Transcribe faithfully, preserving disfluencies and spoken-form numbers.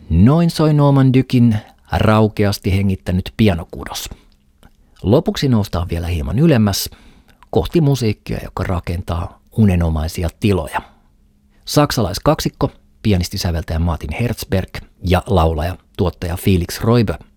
Noin soi Normandykin raukeasti hengittänyt pianokudos. Lopuksi noustaan vielä hieman ylemmäs kohti musiikkia, joka rakentaa unenomaisia tiloja. Saksalaiskaksikko, pianisti säveltäjä Martin Herzberg ja laulaja tuottaja Felix Roibe